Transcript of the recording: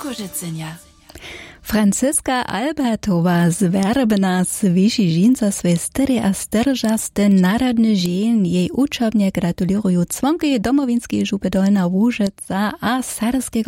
Łukożycenia. Franziska Albertowa z Werbena sviši žinca svej 44. narodny dzień. Jej uczobnie gratulują członki domovinskiej župy Dolna Łużyca a Sarskiego